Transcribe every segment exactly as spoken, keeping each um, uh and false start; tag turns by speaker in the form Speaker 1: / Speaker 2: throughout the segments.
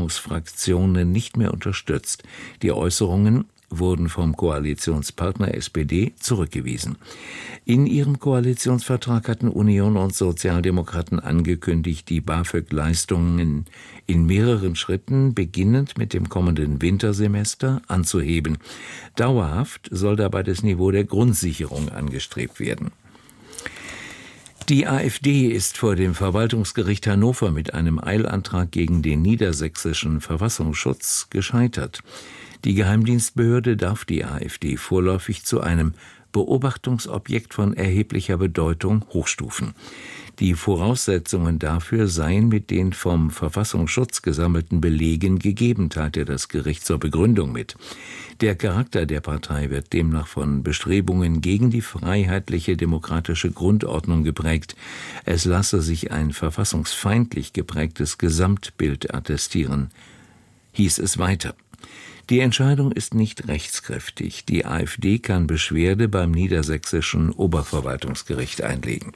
Speaker 1: Regierungsfraktionen nicht mehr unterstützt. Die Äußerungen wurden vom Koalitionspartner S P D zurückgewiesen. In ihrem Koalitionsvertrag hatten Union und Sozialdemokraten angekündigt, die BAföG-Leistungen in mehreren Schritten, beginnend mit dem kommenden Wintersemester, anzuheben. Dauerhaft soll dabei das Niveau der Grundsicherung angestrebt werden. Die AfD ist vor dem Verwaltungsgericht Hannover mit einem Eilantrag gegen den niedersächsischen Verfassungsschutz gescheitert. Die Geheimdienstbehörde darf die AfD vorläufig zu einem Beobachtungsobjekt von erheblicher Bedeutung hochstufen. Die Voraussetzungen dafür seien mit den vom Verfassungsschutz gesammelten Belegen gegeben, teilte das Gericht zur Begründung mit. Der Charakter der Partei wird demnach von Bestrebungen gegen die freiheitliche demokratische Grundordnung geprägt. Es lasse sich ein verfassungsfeindlich geprägtes Gesamtbild attestieren, hieß es weiter. Die Entscheidung ist nicht rechtskräftig. Die AfD kann Beschwerde beim niedersächsischen Oberverwaltungsgericht einlegen.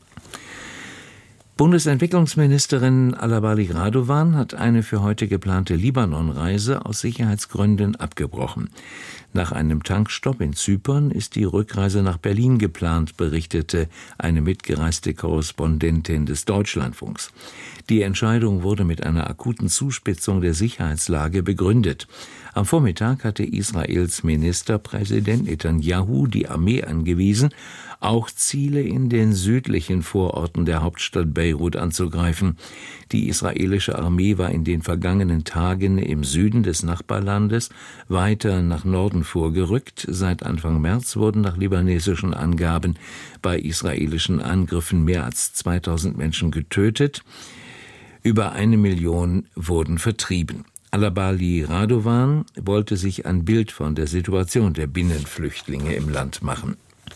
Speaker 1: Bundesentwicklungsministerin Alabali Radovan hat eine für heute geplante Libanon-Reise aus Sicherheitsgründen abgebrochen. Nach einem Tankstopp in Zypern ist die Rückreise nach Berlin geplant, berichtete eine mitgereiste Korrespondentin des Deutschlandfunks. Die Entscheidung wurde mit einer akuten Zuspitzung der Sicherheitslage begründet. Am Vormittag hatte Israels Ministerpräsident Netanyahu die Armee angewiesen, auch Ziele in den südlichen Vororten der Hauptstadt Beirut anzugreifen. Die israelische Armee war in den vergangenen Tagen im Süden des Nachbarlandes weiter nach Norden vorgerückt. Seit Anfang März wurden nach libanesischen Angaben bei israelischen Angriffen mehr als zweitausend Menschen getötet. Über eine Million wurden vertrieben. Alabali Radovan wollte sich ein Bild von der Situation der Binnenflüchtlinge im Land machen.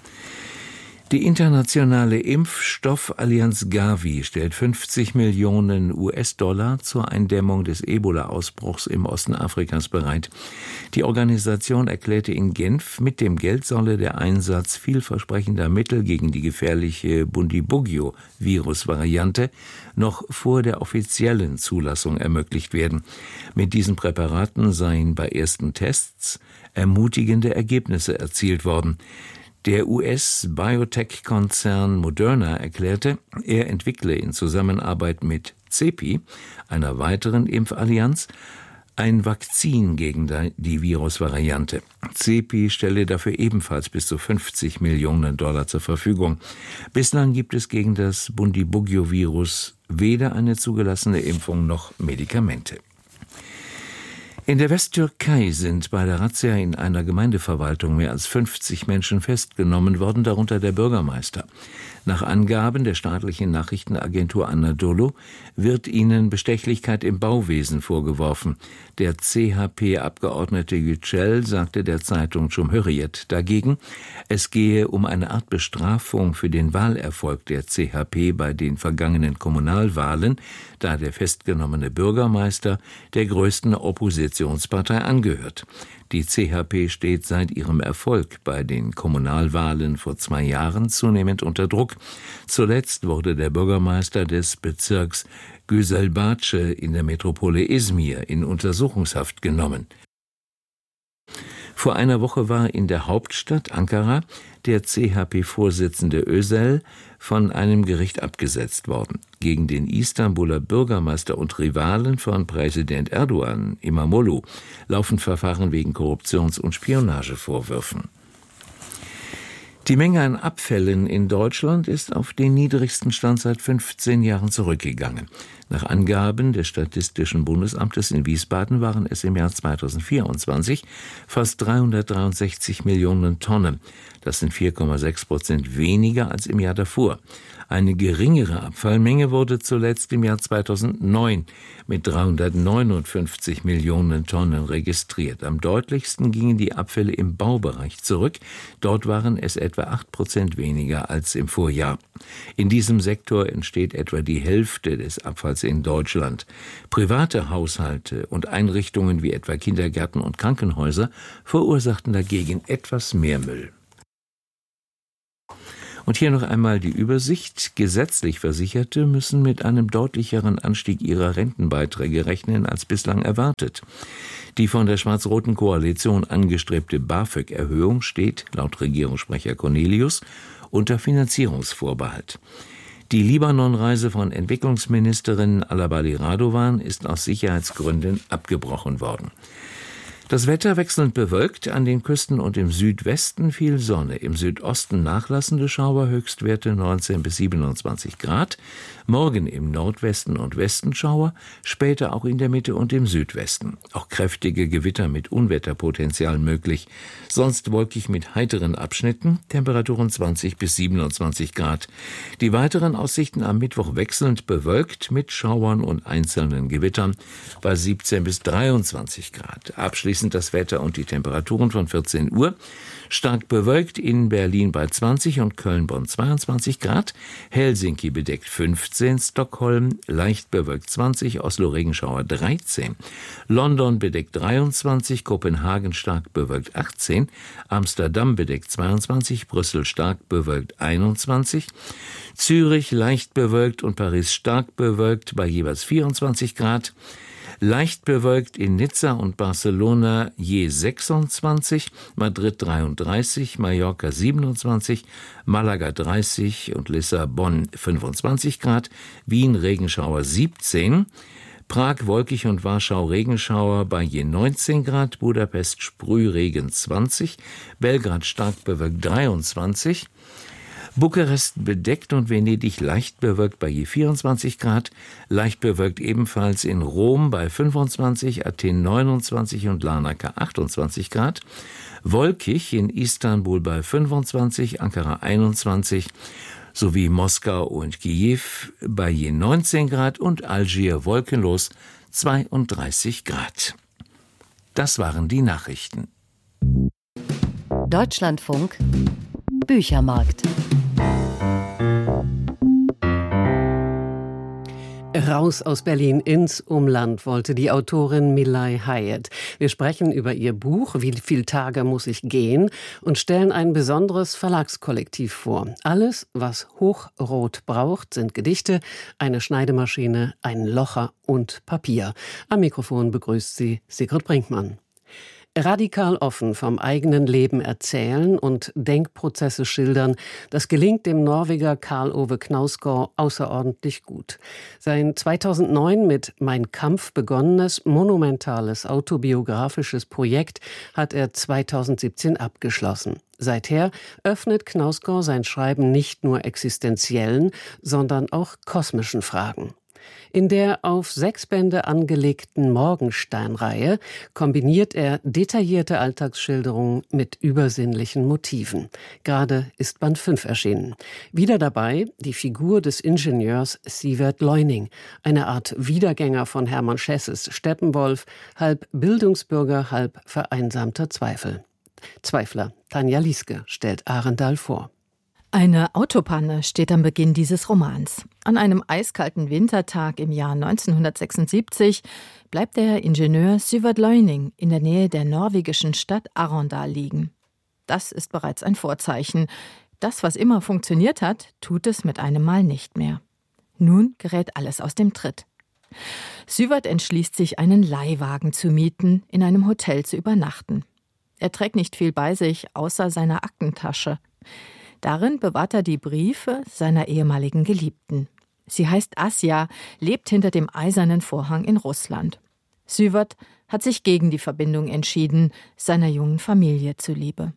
Speaker 1: Die internationale Impfstoffallianz Gavi stellt fünfzig Millionen U S-Dollar zur Eindämmung des Ebola-Ausbruchs im Osten Afrikas bereit. Die Organisation erklärte in Genf, mit dem Geld solle der Einsatz vielversprechender Mittel gegen die gefährliche Bundibugyo-Virus-Variante noch vor der offiziellen Zulassung ermöglicht werden. Mit diesen Präparaten seien bei ersten Tests ermutigende Ergebnisse erzielt worden. Der U S-Biotech-Konzern Moderna erklärte, er entwickle in Zusammenarbeit mit CEPI, einer weiteren Impfallianz, ein Vakzin gegen die Virusvariante. CEPI stelle dafür ebenfalls bis zu fünfzig Millionen Dollar zur Verfügung. Bislang gibt es gegen das Bundibugyo-Virus weder eine zugelassene Impfung noch Medikamente. In der Westtürkei sind bei der Razzia in einer Gemeindeverwaltung mehr als fünfzig Menschen festgenommen worden, darunter der Bürgermeister. Nach Angaben der staatlichen Nachrichtenagentur Anadolu wird ihnen Bestechlichkeit im Bauwesen vorgeworfen. Der C H P-Abgeordnete Yücel sagte der Zeitung Cumhuriyet dagegen, es gehe um eine Art Bestrafung für den Wahlerfolg der C H P bei den vergangenen Kommunalwahlen, da der festgenommene Bürgermeister der größten Oppositionspartei angehört. Die C H P steht seit ihrem Erfolg bei den Kommunalwahlen vor zwei Jahren zunehmend unter Druck. Zuletzt wurde der Bürgermeister des Bezirks Güzelbahce in der Metropole Izmir in Untersuchungshaft genommen. Vor einer Woche war in der Hauptstadt Ankara der C H P-Vorsitzende Özel von einem Gericht abgesetzt worden. Gegen den Istanbuler Bürgermeister und Rivalen von Präsident Erdogan, İmamoğlu, laufen Verfahren wegen Korruptions- und Spionagevorwürfen. Die Menge an Abfällen in Deutschland ist auf den niedrigsten Stand seit fünfzehn Jahren zurückgegangen. Nach Angaben des Statistischen Bundesamtes in Wiesbaden waren es im Jahr zweitausendvierundzwanzig fast dreihundertdreiundsechzig Millionen Tonnen. Das sind vier Komma sechs Prozent weniger als im Jahr davor. Eine geringere Abfallmenge wurde zuletzt im Jahr zweitausendneun mit dreihundertneunundfünfzig Millionen Tonnen registriert. Am deutlichsten gingen die Abfälle im Baubereich zurück. Dort waren es etwa acht Prozent weniger als im Vorjahr. In diesem Sektor entsteht etwa die Hälfte des Abfalls in Deutschland. Private Haushalte und Einrichtungen wie etwa Kindergärten und Krankenhäuser verursachten dagegen etwas mehr Müll. Und hier noch einmal die Übersicht. Gesetzlich Versicherte müssen mit einem deutlicheren Anstieg ihrer Rentenbeiträge rechnen als bislang erwartet. Die von der schwarz-roten Koalition angestrebte BAföG-Erhöhung steht, laut Regierungssprecher Cornelius, unter Finanzierungsvorbehalt. Die Libanon-Reise von Entwicklungsministerin Al-Abadi Radovan ist aus Sicherheitsgründen abgebrochen worden. Das Wetter wechselnd bewölkt, an den Küsten und im Südwesten viel Sonne, im Südosten nachlassende Schauer, Höchstwerte neunzehn bis siebenundzwanzig Grad, morgen im Nordwesten und Westen Schauer, später auch in der Mitte und im Südwesten. Auch kräftige Gewitter mit Unwetterpotenzial möglich, sonst wolkig mit heiteren Abschnitten, Temperaturen zwanzig bis siebenundzwanzig Grad. Die weiteren Aussichten am Mittwoch wechselnd bewölkt mit Schauern und einzelnen Gewittern bei siebzehn bis dreiundzwanzig Grad. Abschließend das Wetter und die Temperaturen von vierzehn Uhr. Stark bewölkt in Berlin bei zwanzig und Köln-Bonn zweiundzwanzig Grad, Helsinki bedeckt fünfzehn, Stockholm leicht bewölkt zwanzig, Oslo-Regenschauer dreizehn, London bedeckt dreiundzwanzig, Kopenhagen stark bewölkt achtzehn, Amsterdam bedeckt zweiundzwanzig, Brüssel stark bewölkt einundzwanzig, Zürich leicht bewölkt und Paris stark bewölkt bei jeweils vierundzwanzig Grad, leicht bewölkt in Nizza und Barcelona je sechsundzwanzig, Madrid dreiunddreißig, Mallorca siebenundzwanzig, Malaga dreißig und Lissabon fünfundzwanzig Grad, Wien Regenschauer siebzehn, Prag wolkig und Warschau Regenschauer bei je neunzehn Grad, Budapest Sprühregen zwanzig, Belgrad stark bewölkt dreiundzwanzig, Bukarest bedeckt und Venedig leicht bewölkt bei je vierundzwanzig Grad, leicht bewölkt ebenfalls in Rom bei fünfundzwanzig, Athen neunundzwanzig und Larnaca achtundzwanzig Grad, wolkig in Istanbul bei fünfundzwanzig, Ankara einundzwanzig, sowie Moskau und Kiew bei je neunzehn Grad und Algier wolkenlos zweiunddreißig Grad. Das waren die Nachrichten.
Speaker 2: Deutschlandfunk Büchermarkt.
Speaker 3: Raus aus Berlin ins Umland wollte die Autorin Milay Hyatt. Wir sprechen über ihr Buch Wie viele Tage muss ich gehen und stellen ein besonderes Verlagskollektiv vor. Alles, was Hochrot braucht, sind Gedichte, eine Schneidemaschine, ein Locher und Papier. Am Mikrofon begrüßt sie Sigrid Brinkmann. Radikal offen vom eigenen Leben erzählen und Denkprozesse schildern, das gelingt dem Norweger Karl Ove Knausgård außerordentlich gut. Sein zweitausendneun mit Mein Kampf begonnenes, monumentales autobiografisches Projekt hat er zweitausendsiebzehn abgeschlossen. Seither öffnet Knausgård sein Schreiben nicht nur existenziellen, sondern auch kosmischen Fragen. In der auf sechs Bände angelegten Morgenstein-Reihe kombiniert er detaillierte Alltagsschilderungen mit übersinnlichen Motiven. Gerade ist Band fünf erschienen. Wieder dabei die Figur des Ingenieurs Sivert Leuning, eine Art Wiedergänger von Hermann Schesses Steppenwolf, halb Bildungsbürger, halb vereinsamter Zweifel. Zweifler. Tanja Lieske stellt Arendal vor.
Speaker 4: Eine Autopanne steht am Beginn dieses Romans. An einem eiskalten Wintertag im Jahr neunzehnhundertsechsundsiebzig bleibt der Ingenieur Sivert Leuning in der Nähe der norwegischen Stadt Arendal liegen. Das ist bereits ein Vorzeichen. Das, was immer funktioniert hat, tut es mit einem Mal nicht mehr. Nun gerät alles aus dem Tritt. Sivert entschließt sich, einen Leihwagen zu mieten, in einem Hotel zu übernachten. Er trägt nicht viel bei sich, außer seiner Aktentasche. Darin bewahrt er die Briefe seiner ehemaligen Geliebten. Sie heißt Asja, lebt hinter dem eisernen Vorhang in Russland. Sivert hat sich gegen die Verbindung entschieden, seiner jungen Familie zuliebe.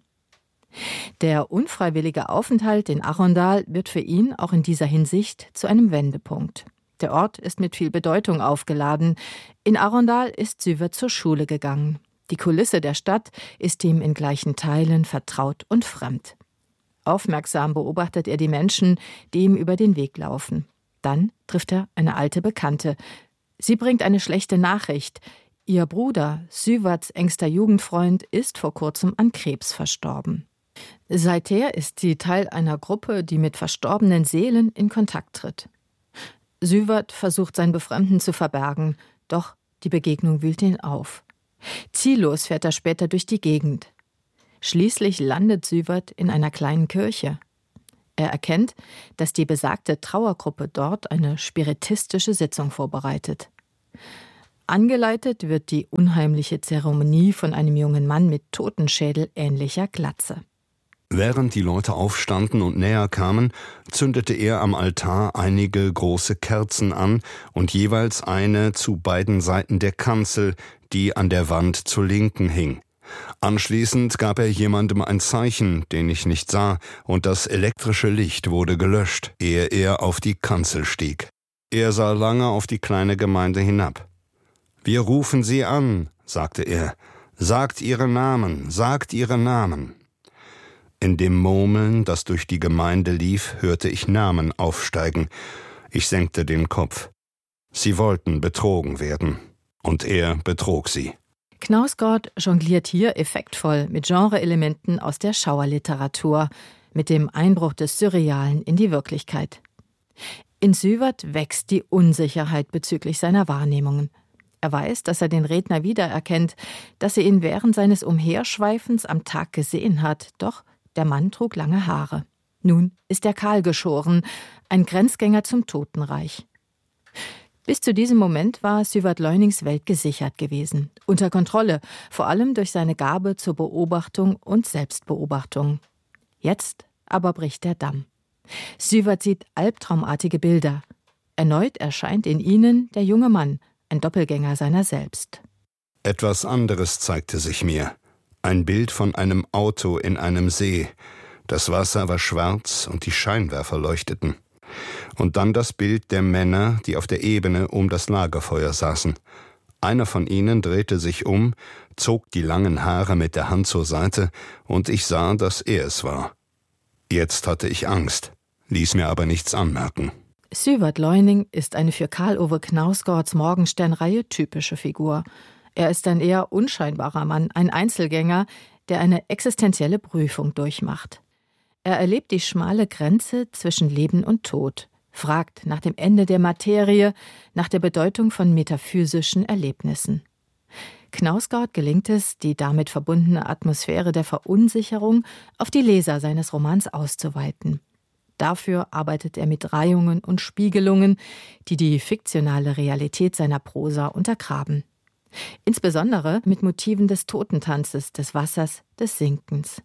Speaker 4: Der unfreiwillige Aufenthalt in Arendal wird für ihn auch in dieser Hinsicht zu einem Wendepunkt. Der Ort ist mit viel Bedeutung aufgeladen. In Arendal ist Sivert zur Schule gegangen. Die Kulisse der Stadt ist ihm in gleichen Teilen vertraut und fremd. Aufmerksam beobachtet er die Menschen, die ihm über den Weg laufen. Dann trifft er eine alte Bekannte. Sie bringt eine schlechte Nachricht. Ihr Bruder, Syverts engster Jugendfreund, ist vor kurzem an Krebs verstorben. Seither ist sie Teil einer Gruppe, die mit verstorbenen Seelen in Kontakt tritt. Sivert versucht, sein Befremden zu verbergen, doch die Begegnung wühlt ihn auf. Ziellos fährt er später durch die Gegend. Schließlich landet Sivert in einer kleinen Kirche. Er erkennt, dass die besagte Trauergruppe dort eine spiritistische Sitzung vorbereitet. Angeleitet wird die unheimliche Zeremonie von einem jungen Mann mit Totenschädel ähnlicher Glatze.
Speaker 5: Während die Leute aufstanden und näher kamen, zündete er am Altar einige große Kerzen an und jeweils eine zu beiden Seiten der Kanzel, die an der Wand zur Linken hing. Anschließend gab er jemandem ein Zeichen, den ich nicht sah, und das elektrische Licht wurde gelöscht, ehe er auf die Kanzel stieg. Er sah lange auf die kleine Gemeinde hinab. »Wir rufen Sie an«, sagte er. »Sagt Ihre Namen, sagt Ihre Namen.« In dem Murmeln, das durch die Gemeinde lief, hörte ich Namen aufsteigen. Ich senkte den Kopf. Sie wollten betrogen werden. Und er betrog sie.
Speaker 4: Knausgård jongliert hier effektvoll mit Genreelementen aus der Schauerliteratur, mit dem Einbruch des Surrealen in die Wirklichkeit. In Sivert wächst die Unsicherheit bezüglich seiner Wahrnehmungen. Er weiß, dass er den Redner wiedererkennt, dass er ihn während seines Umherschweifens am Tag gesehen hat, doch der Mann trug lange Haare. Nun ist er kahl geschoren, ein Grenzgänger zum Totenreich. Bis zu diesem Moment war Sivert Loynings Welt gesichert gewesen, unter Kontrolle, vor allem durch seine Gabe zur Beobachtung und Selbstbeobachtung. Jetzt aber bricht der Damm. Sivert sieht albtraumartige Bilder. Erneut erscheint in ihnen der junge Mann, ein Doppelgänger seiner selbst.
Speaker 5: Etwas anderes zeigte sich mir. Ein Bild von einem Auto in einem See. Das Wasser war schwarz und die Scheinwerfer leuchteten. Und dann das Bild der Männer, die auf der Ebene um das Lagerfeuer saßen. Einer von ihnen drehte sich um, zog die langen Haare mit der Hand zur Seite, und ich sah, dass er es war. Jetzt hatte ich Angst, ließ mir aber nichts anmerken.
Speaker 4: Sivert Loyning ist eine für Karl Ove Knausgårds Morgenstern-Reihe typische Figur. Er ist ein eher unscheinbarer Mann, ein Einzelgänger, der eine existenzielle Prüfung durchmacht. Er erlebt die schmale Grenze zwischen Leben und Tod, fragt nach dem Ende der Materie, nach der Bedeutung von metaphysischen Erlebnissen. Knausgård gelingt es, die damit verbundene Atmosphäre der Verunsicherung auf die Leser seines Romans auszuweiten. Dafür arbeitet er mit Reihungen und Spiegelungen, die die fiktionale Realität seiner Prosa untergraben. Insbesondere mit Motiven des Totentanzes, des Wassers, des Sinkens.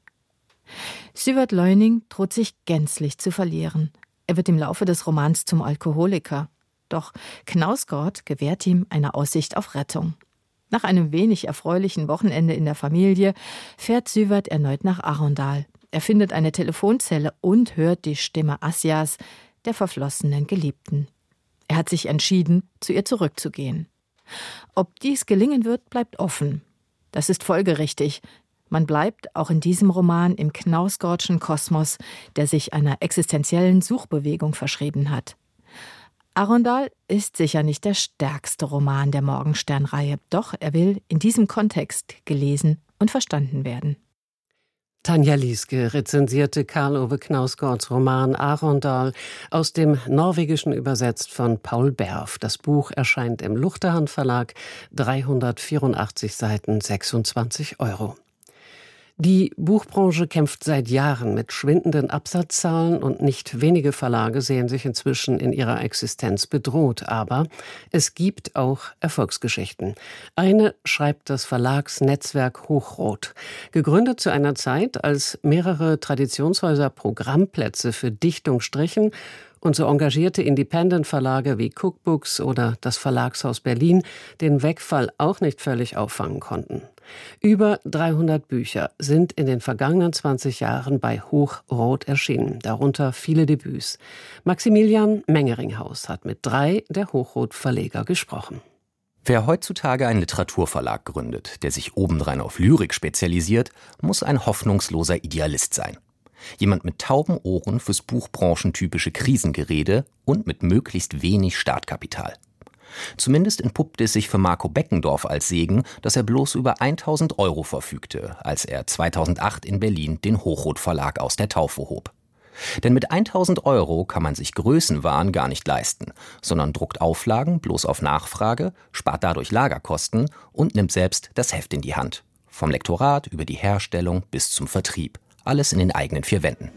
Speaker 4: Sivert Loyning droht sich gänzlich zu verlieren. Er wird im Laufe des Romans zum Alkoholiker. Doch Knausgård gewährt ihm eine Aussicht auf Rettung. Nach einem wenig erfreulichen Wochenende in der Familie fährt Sivert erneut nach Arendal. Er findet eine Telefonzelle und hört die Stimme Asjas, der verflossenen Geliebten. Er hat sich entschieden, zu ihr zurückzugehen. Ob dies gelingen wird, bleibt offen. Das ist folgerichtig. Man bleibt auch in diesem Roman im Knausgårdschen Kosmos, der sich einer existenziellen Suchbewegung verschrieben hat. Arendal ist sicher nicht der stärkste Roman der Morgenstern-Reihe, doch er will in diesem Kontext gelesen und verstanden werden.
Speaker 3: Tanja Lieske rezensierte Karl Ove Knausgårds Roman Arendal, aus dem Norwegischen übersetzt von Paul Berf. Das Buch erscheint im Luchterhand Verlag, dreihundertvierundachtzig Seiten, sechsundzwanzig Euro. Die Buchbranche kämpft seit Jahren mit schwindenden Absatzzahlen und nicht wenige Verlage sehen sich inzwischen in ihrer Existenz bedroht. Aber es gibt auch Erfolgsgeschichten. Eine schreibt das Verlagsnetzwerk Hochrot. Gegründet zu einer Zeit, als mehrere Traditionshäuser Programmplätze für Dichtung strichen und so engagierte Independent-Verlage wie Cookbooks oder das Verlagshaus Berlin den Wegfall auch nicht völlig auffangen konnten. Über dreihundert Bücher sind in den vergangenen zwanzig Jahren bei Hochrot erschienen, darunter viele Debüts. Maximilian Mengeringhaus hat mit drei der Hochrot-Verleger gesprochen.
Speaker 6: Wer heutzutage einen Literaturverlag gründet, der sich obendrein auf Lyrik spezialisiert, muss ein hoffnungsloser Idealist sein. Jemand mit tauben Ohren fürs buchbranchentypische Krisengerede und mit möglichst wenig Startkapital. Zumindest entpuppte es sich für Marco Beckendorf als Segen, dass er bloß über tausend Euro verfügte, als er zweitausendacht in Berlin den Hochrot Verlag aus der Taufe hob. Denn mit tausend Euro kann man sich Größenwahn gar nicht leisten, sondern druckt Auflagen bloß auf Nachfrage, spart dadurch Lagerkosten und nimmt selbst das Heft in die Hand. Vom Lektorat über die Herstellung bis zum Vertrieb. Alles in den eigenen vier Wänden.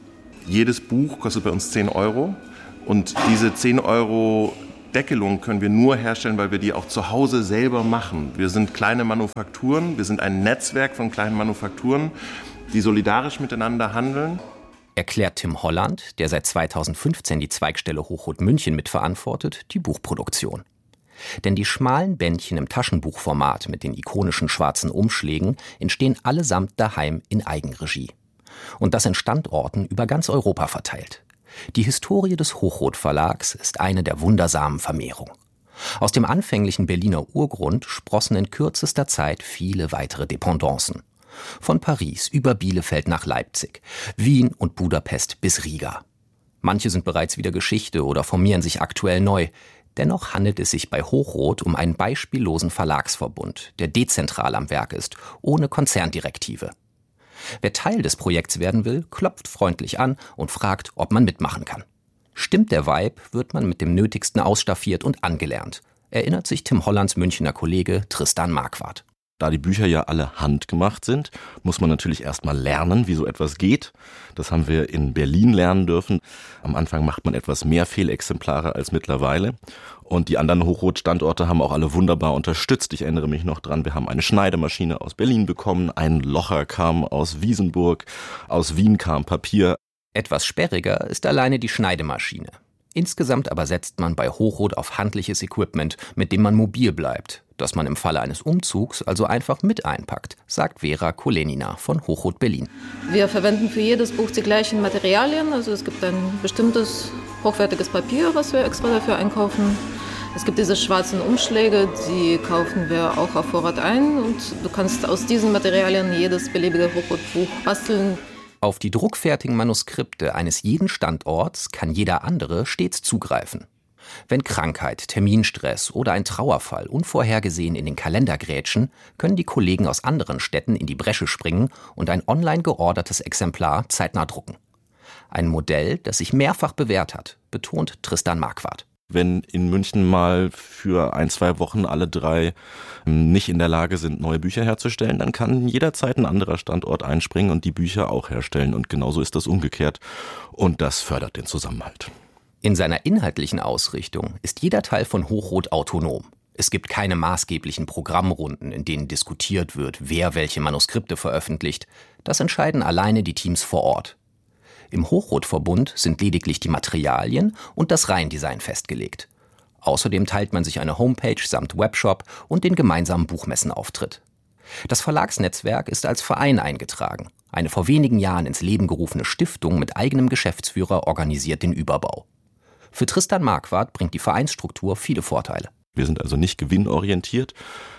Speaker 7: Jedes Buch kostet bei uns zehn Euro und diese zehn Euro Deckelung können wir nur herstellen, weil wir die auch zu Hause selber machen. Wir sind kleine Manufakturen, wir sind ein Netzwerk von kleinen Manufakturen, die solidarisch miteinander handeln.
Speaker 6: Erklärt Tim Holland, der seit zweitausendfünfzehn die Zweigstelle Hochroth München mitverantwortet, die Buchproduktion. Denn die schmalen Bändchen im Taschenbuchformat mit den ikonischen schwarzen Umschlägen entstehen allesamt daheim in Eigenregie. Und das in Standorten über ganz Europa verteilt. Die Historie des Hochroth Verlags ist eine der wundersamen Vermehrung. Aus dem anfänglichen Berliner Urgrund sprossen in kürzester Zeit viele weitere Dependancen. Von Paris über Bielefeld nach Leipzig, Wien und Budapest bis Riga. Manche sind bereits wieder Geschichte oder formieren sich aktuell neu. Dennoch handelt es sich bei Hochroth um einen beispiellosen Verlagsverbund, der dezentral am Werk ist, ohne Konzerndirektive. Wer Teil des Projekts werden will, klopft freundlich an und fragt, ob man mitmachen kann. Stimmt der Vibe, wird man mit dem Nötigsten ausstaffiert und angelernt, erinnert sich Tim Hollands Münchner Kollege Tristan Marquardt.
Speaker 8: Da die Bücher ja alle handgemacht sind, muss man natürlich erstmal lernen, wie so etwas geht. Das haben wir in Berlin lernen dürfen. Am Anfang macht man etwas mehr Fehlexemplare als mittlerweile. Und die anderen Hochroth-Standorte haben auch alle wunderbar unterstützt. Ich erinnere mich noch dran, wir haben eine Schneidemaschine aus Berlin bekommen, ein Locher kam aus Wiesenburg, aus Wien kam Papier.
Speaker 6: Etwas sperriger ist alleine die Schneidemaschine. Insgesamt aber setzt man bei Hochroth auf handliches Equipment, mit dem man mobil bleibt, das man im Falle eines Umzugs also einfach mit einpackt, sagt Vera Kolenina von Hochroth Berlin.
Speaker 9: Wir verwenden für jedes Buch die gleichen Materialien. Also es gibt ein bestimmtes hochwertiges Papier, was wir extra dafür einkaufen. Es gibt diese schwarzen Umschläge, die kaufen wir auch auf Vorrat ein. Und du kannst aus diesen Materialien jedes beliebige Hochroth-Buch basteln.
Speaker 6: Auf die druckfertigen Manuskripte eines jeden Standorts kann jeder andere stets zugreifen. Wenn Krankheit, Terminstress oder ein Trauerfall unvorhergesehen in den Kalender grätschen, können die Kollegen aus anderen Städten in die Bresche springen und ein online geordertes Exemplar zeitnah drucken. Ein Modell, das sich mehrfach bewährt hat, betont Tristan Marquardt.
Speaker 8: Wenn in München mal für ein, zwei Wochen alle drei nicht in der Lage sind, neue Bücher herzustellen, dann kann jederzeit ein anderer Standort einspringen und die Bücher auch herstellen. Und genauso ist das umgekehrt. Und das fördert den Zusammenhalt.
Speaker 6: In seiner inhaltlichen Ausrichtung ist jeder Teil von Hochroth autonom. Es gibt keine maßgeblichen Programmrunden, in denen diskutiert wird, wer welche Manuskripte veröffentlicht. Das entscheiden alleine die Teams vor Ort. Im Hochroth-Verbund sind lediglich die Materialien und das Reihendesign festgelegt. Außerdem teilt man sich eine Homepage samt Webshop und den gemeinsamen Buchmessenauftritt. Das Verlagsnetzwerk ist als Verein eingetragen. Eine vor wenigen Jahren ins Leben gerufene Stiftung mit eigenem Geschäftsführer organisiert den Überbau. Für Tristan Marquardt bringt die Vereinsstruktur viele Vorteile.
Speaker 8: Wir sind also nicht gewinnorientiert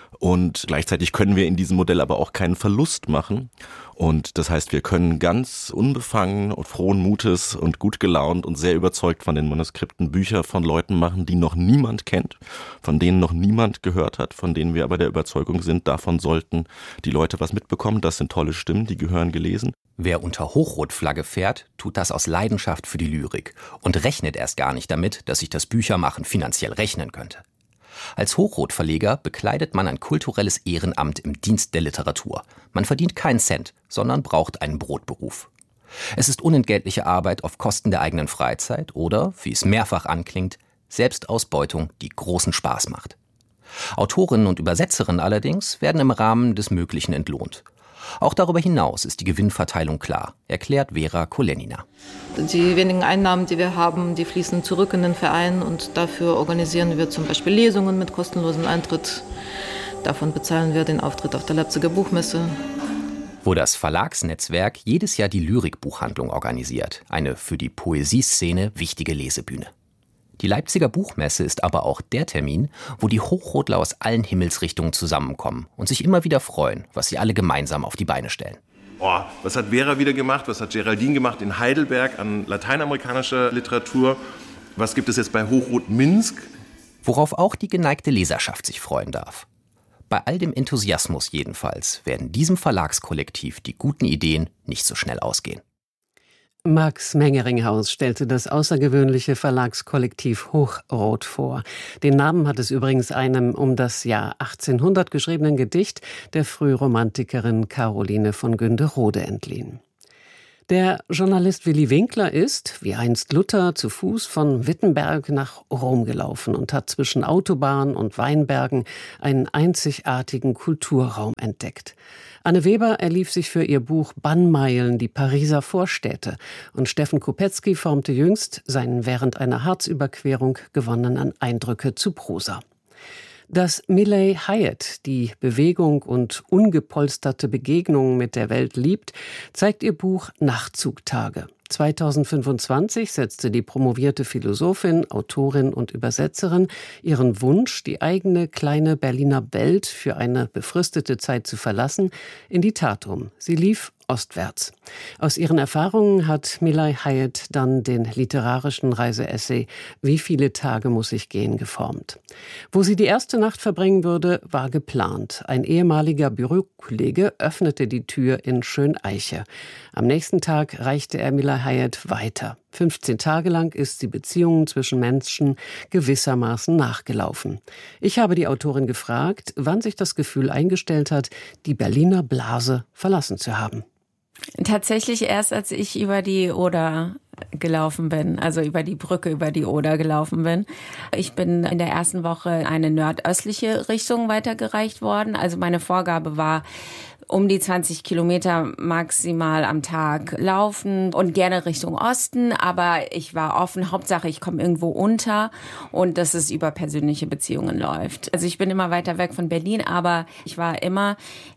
Speaker 8: und gleichzeitig können wir in diesem Modell aber auch keinen Verlust machen. Und das heißt, wir können ganz unbefangen und frohen Mutes und gut gelaunt und sehr überzeugt von den Manuskripten Bücher von Leuten machen, die noch niemand kennt, von denen noch niemand gehört hat, von denen wir aber der Überzeugung sind, davon sollten die Leute was mitbekommen. Das sind tolle Stimmen, die gehören gelesen.
Speaker 6: Wer unter Hochroth-Flagge fährt, tut das aus Leidenschaft für die Lyrik und rechnet erst gar nicht damit, dass sich das Büchermachen finanziell rechnen könnte. Als Hochroth-Verleger bekleidet man ein kulturelles Ehrenamt im Dienst der Literatur. Man verdient keinen Cent, sondern braucht einen Brotberuf. Es ist unentgeltliche Arbeit auf Kosten der eigenen Freizeit oder, wie es mehrfach anklingt, Selbstausbeutung, die großen Spaß macht. Autorinnen und Übersetzerinnen allerdings werden im Rahmen des Möglichen entlohnt. Auch darüber hinaus ist die Gewinnverteilung klar, erklärt Vera Kolenina.
Speaker 9: Die wenigen Einnahmen, die wir haben, die fließen zurück in den Verein und dafür organisieren wir zum Beispiel Lesungen mit kostenlosem Eintritt. Davon bezahlen wir den Auftritt auf der Leipziger Buchmesse.
Speaker 6: Wo das Verlagsnetzwerk jedes Jahr die Lyrikbuchhandlung organisiert, eine für die Poesieszene wichtige Lesebühne. Die Leipziger Buchmesse ist aber auch der Termin, wo die Hochrothler aus allen Himmelsrichtungen zusammenkommen und sich immer wieder freuen, was sie alle gemeinsam auf die Beine stellen.
Speaker 7: Oh, was hat Vera wieder gemacht? Was hat Geraldine gemacht in Heidelberg an lateinamerikanischer Literatur? Was gibt es jetzt bei Hochroth Minsk?
Speaker 6: Worauf auch die geneigte Leserschaft sich freuen darf. Bei all dem Enthusiasmus jedenfalls werden diesem Verlagskollektiv die guten Ideen nicht so schnell ausgehen.
Speaker 3: Max Mengeringhaus stellte das außergewöhnliche Verlagskollektiv Hochroth vor. Den Namen hat es übrigens einem um das Jahr achtzehnhundert geschriebenen Gedicht der Frühromantikerin Caroline von Günderode entliehen. Der Journalist Willi Winkler ist, wie einst Luther, zu Fuß von Wittenberg nach Rom gelaufen und hat zwischen Autobahn und Weinbergen einen einzigartigen Kulturraum entdeckt. Anne Weber erlief sich für ihr Buch Bannmeilen, die Pariser Vorstädte, und Steffen Kopetzky formte jüngst seinen während einer Harzüberquerung gewonnenen Eindrücke zu Prosa. Dass Miley Hyatt die Bewegung und ungepolsterte Begegnungen mit der Welt liebt, zeigt ihr Buch Nachtzugtage. zweitausendfünfundzwanzig setzte die promovierte Philosophin, Autorin und Übersetzerin ihren Wunsch, die eigene kleine Berliner Welt für eine befristete Zeit zu verlassen, in die Tat um. Sie lief ostwärts. Aus ihren Erfahrungen hat Miley Hyatt dann den literarischen Reiseessay »Wie viele Tage muss ich gehen« geformt. Wo sie die erste Nacht verbringen würde, war geplant. Ein ehemaliger Bürokollege öffnete die Tür in Schöneiche. Am nächsten Tag reichte er Miley Hyatt weiter. fünfzehn Tage lang ist sie Beziehungen zwischen Menschen gewissermaßen nachgelaufen. Ich habe die Autorin gefragt, wann sich das Gefühl eingestellt hat, die Berliner Blase verlassen zu haben.
Speaker 10: Tatsächlich erst, als ich über die Oder gelaufen bin, also über die Brücke über die Oder gelaufen bin. Ich bin in der ersten Woche eine nordöstliche Richtung weitergereicht worden. Also meine Vorgabe war, um die zwanzig Kilometer maximal am Tag laufen und gerne Richtung Osten. Aber ich war offen, Hauptsache ich komme irgendwo unter und dass es über persönliche Beziehungen läuft. Also ich bin immer weiter weg von Berlin, aber ich war immer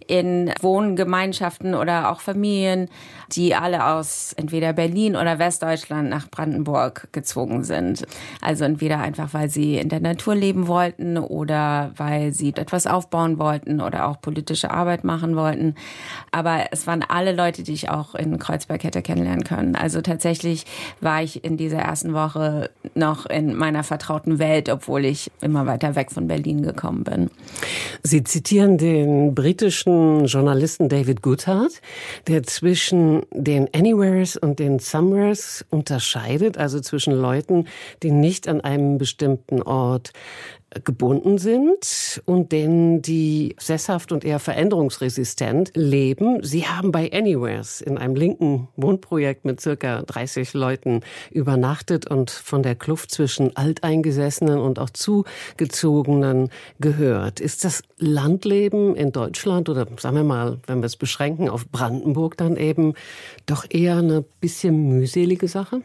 Speaker 10: in Wohngemeinschaften oder auch Familien, die alle aus entweder Berlin oder Westdeutschland nach Brandenburg gezogen sind. Also entweder einfach, weil sie in der Natur leben wollten oder weil sie etwas aufbauen wollten oder auch politische Arbeit machen wollten. Aber es waren alle Leute, die ich auch in Kreuzberg hätte kennenlernen können. Also tatsächlich war ich in dieser ersten Woche noch in meiner vertrauten Welt, obwohl ich immer weiter weg von Berlin gekommen bin.
Speaker 3: Sie zitieren den britischen Journalisten David Goodhart, der zwischen den Anywheres und den Somewheres unterscheidet, also zwischen Leuten, die nicht an einem bestimmten Ort gebunden sind und denen, die sesshaft und eher veränderungsresistent leben. Sie haben bei Anywheres in einem linken Wohnprojekt mit circa dreißig Leuten übernachtet und von der Kluft zwischen Alteingesessenen und auch Zugezogenen gehört. Ist das Landleben in Deutschland oder sagen wir mal, wenn wir es beschränken auf Brandenburg dann eben, doch eher eine bisschen mühselige Sache?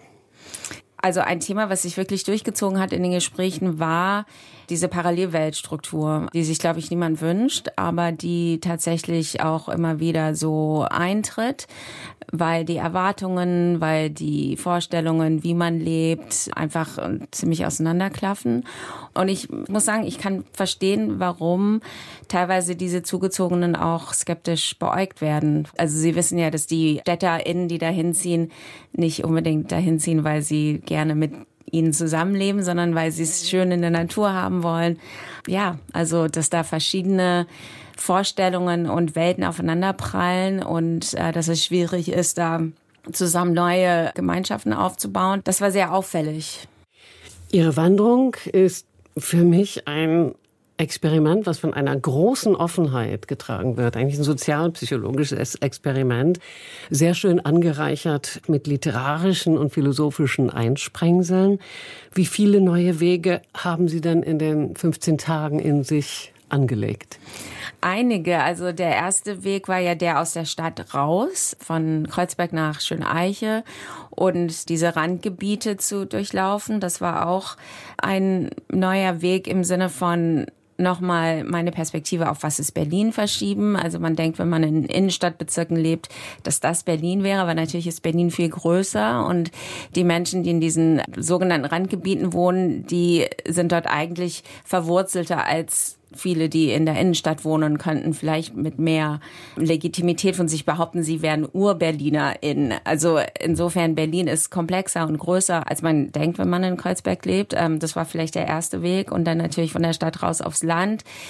Speaker 10: Also ein Thema, was sich wirklich durchgezogen hat in den Gesprächen, war diese Parallelweltstruktur, die sich, glaube ich, niemand wünscht, aber die tatsächlich auch immer wieder so eintritt, weil die Erwartungen, weil die Vorstellungen, wie man lebt, einfach ziemlich auseinanderklaffen. Und ich muss sagen, ich kann verstehen, warum teilweise diese Zugezogenen auch skeptisch beäugt werden. Also Sie wissen ja, dass die StädterInnen, die dahin ziehen, nicht unbedingt dahin ziehen, weil sie gerne mit ihnen zusammenleben, sondern weil sie es schön in der Natur haben wollen. Ja, also dass da verschiedene Vorstellungen und Welten aufeinanderprallen und äh, dass es schwierig ist, da zusammen neue Gemeinschaften aufzubauen. Das war sehr auffällig.
Speaker 3: Ihre Wanderung ist für mich ein Experiment, was von einer großen Offenheit getragen wird. Eigentlich ein sozialpsychologisches Experiment. Sehr schön angereichert mit literarischen und philosophischen Einsprengseln. Wie viele neue Wege haben Sie denn in den fünfzehn Tagen in sich angelegt?
Speaker 10: Einige. Also der erste Weg war ja der aus der Stadt raus, von Kreuzberg nach Schöneiche und diese Randgebiete zu durchlaufen. Das war auch ein neuer Weg im Sinne von nochmal meine Perspektive auf was ist Berlin verschieben. Also man denkt, wenn man in Innenstadtbezirken lebt, dass das Berlin wäre, aber natürlich ist Berlin viel größer und die Menschen, die in diesen sogenannten Randgebieten wohnen, die sind dort eigentlich verwurzelter als viele, die in der Innenstadt wohnen, könnten vielleicht mit mehr Legitimität von sich behaupten, sie wären UrberlinerInnen. Also insofern, Berlin ist komplexer und größer, als man denkt, wenn man in Kreuzberg lebt. Das war vielleicht der erste Weg und dann natürlich von der Stadt raus aufs Land.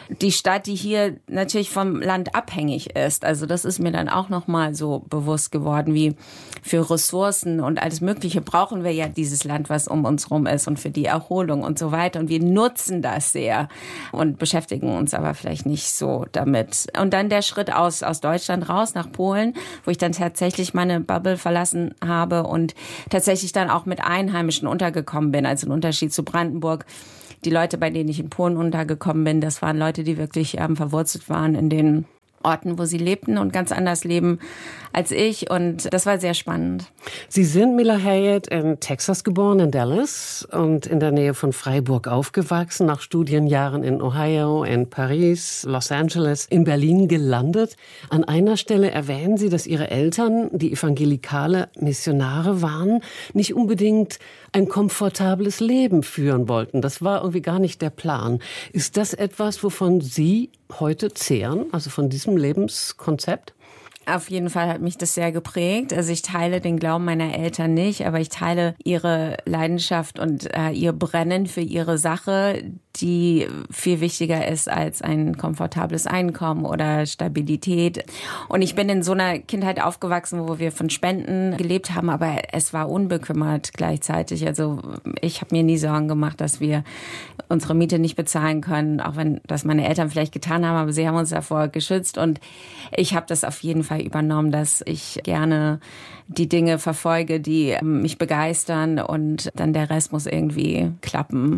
Speaker 10: die Stadt, die hier natürlich vom Land abhängig ist. Also das ist mir dann auch nochmal so bewusst geworden, wie für Ressourcen und alles Mögliche brauchen wir ja dieses Land, was um uns rum ist und für die Erholung und so weiter. Und wir nutzen das sehr und beschäftigen uns aber vielleicht nicht so damit. Und dann der Schritt aus, aus Deutschland raus nach Polen, wo ich dann tatsächlich meine Bubble verlassen habe und tatsächlich dann auch mit Einheimischen untergekommen bin. Also ein Unterschied zu Brandenburg. Die Leute, bei denen ich in Polen untergekommen bin, das waren Leute, die wirklich ähm, verwurzelt waren in den Orten, wo sie lebten und ganz anders leben als ich. Und das war sehr spannend.
Speaker 3: Sie sind, Mila Hayat, in Texas geboren, in Dallas und in der Nähe von Freiburg aufgewachsen, nach Studienjahren in Ohio, in Paris, Los Angeles, in Berlin gelandet. An einer Stelle erwähnen Sie, dass Ihre Eltern, die evangelikale Missionare waren, nicht unbedingt ein komfortables Leben führen wollten. Das war irgendwie gar nicht der Plan. Ist das etwas, wovon Sie heute zehren, also von diesem Lebenskonzept?
Speaker 10: Auf jeden Fall hat mich das sehr geprägt. Also ich teile den Glauben meiner Eltern nicht, aber ich teile ihre Leidenschaft und äh, ihr Brennen für ihre Sache, die viel wichtiger ist als ein komfortables Einkommen oder Stabilität. Und ich bin in so einer Kindheit aufgewachsen, wo wir von Spenden gelebt haben, aber es war unbekümmert gleichzeitig. Also ich habe mir nie Sorgen gemacht, dass wir unsere Miete nicht bezahlen können, auch wenn das meine Eltern vielleicht getan haben, aber sie haben uns davor geschützt. Und ich habe das auf jeden Fall übernommen, dass ich gerne die Dinge verfolge, die mich begeistern, und dann der Rest muss irgendwie klappen.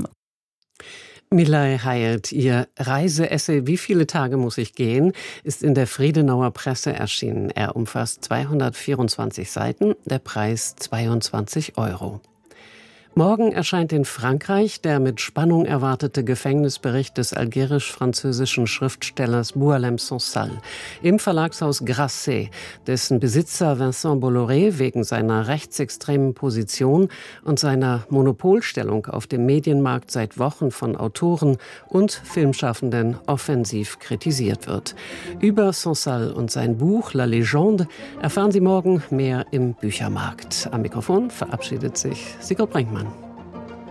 Speaker 3: Mila Hayat, Ihr Reiseessay "Wie viele Tage muss ich gehen" ist in der Friedenauer Presse erschienen. Er umfasst zweihundertvierundzwanzig Seiten, der Preis zweiundzwanzig Euro. Morgen erscheint in Frankreich der mit Spannung erwartete Gefängnisbericht des algerisch-französischen Schriftstellers Boualem Sansal im Verlagshaus Grasset, dessen Besitzer Vincent Bolloré wegen seiner rechtsextremen Position und seiner Monopolstellung auf dem Medienmarkt seit Wochen von Autoren und Filmschaffenden offensiv kritisiert wird. Über Sansal und sein Buch La Légende erfahren Sie morgen mehr im Büchermarkt. Am Mikrofon verabschiedet sich Sigrid Brinkmann.